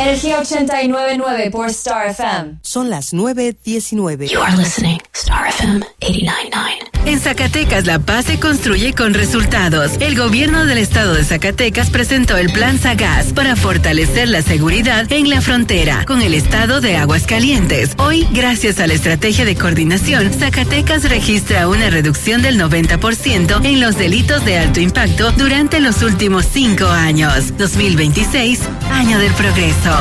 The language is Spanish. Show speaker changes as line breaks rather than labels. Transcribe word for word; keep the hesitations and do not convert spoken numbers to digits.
Energía ochenta y nueve punto nueve por Star F M.
Son las nueve diecinueve.
You are listening Star F M ochenta y nueve punto nueve.
En Zacatecas, la paz se construye con resultados. El gobierno del estado de Zacatecas presentó el Plan Sagaz para fortalecer la seguridad en la frontera con el estado de Aguascalientes. Hoy, gracias a la estrategia de coordinación, Zacatecas registra una reducción del noventa por ciento en los delitos de alto impacto durante los últimos cinco años. dos mil veintiséis, año del progreso.